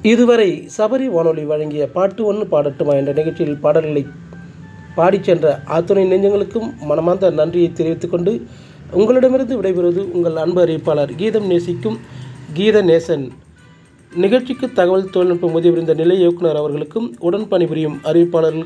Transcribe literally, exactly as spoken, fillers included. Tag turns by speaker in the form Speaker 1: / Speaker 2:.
Speaker 1: இதுவரை சபரி வானொலி வழங்கிய பாட்டு ஒன்று பாடட்டுமா என்ற நிகழ்ச்சியில் பாடல்களை பாடிச் சென்ற அத்துணை நெஞ்சங்களுக்கும் மனமார்ந்த நன்றியை தெரிவித்துக் கொண்டு உங்களிடமிருந்து விடைபெறுவது உங்கள் அன்பு அறிவிப்பாளர் கீதம் நேசிக்கும் கீத நேசன். நிகழ்ச்சிக்கு தகவல் தொழில்நுட்ப உதவி புரிந்த நிலை இயக்குனர் அவர்களுக்கும் உடன் பணிபுரியும் அறிவிப்பாளர்களுக்கும்